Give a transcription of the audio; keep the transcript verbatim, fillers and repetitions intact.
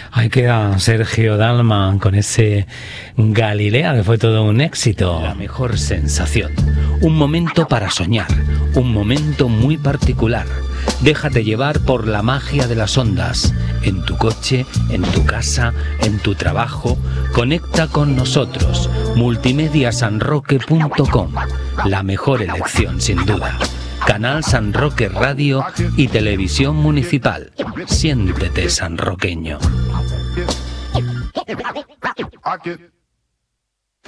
Ahí queda Sergio Dalma con ese Galilea que fue todo un éxito. La mejor sensación. Un momento para soñar. Un momento muy particular. Déjate llevar por la magia de las ondas. En tu coche, en tu casa, en tu trabajo. Conecta con nosotros. multimedia san roque punto com. La mejor elección, sin duda. Canal San Roque Radio y Televisión Municipal. Siéntete sanroqueño.